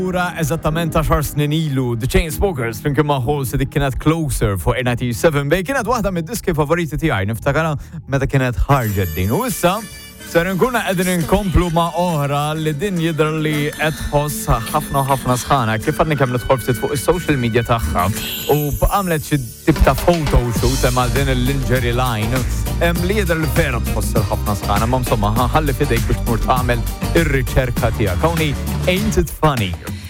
Ura eżattament 10 snin ilu, The Chainsmokers flimkien ma' Halsey dik kienet Closer fuq N97 bej kienet waħda mid-diski favoriti tiegħi niftakara meta kienet ħarġet din. U issa ser nkunu qegħdin inkomplu ma' oħra li din jidher li qed tħoss ħafna sħana kif għadni kemm nidħol ftit fuq is-social media tagħha u għamlet xi tip ta' photo shoot ma' din il-lingerie line li jidher li vera tħoss ħafna sħana ma' insomma ħalli fidejk biex tmur tagħmel ir-riċerka tiegħek. Hawnhi Ain't It Funny?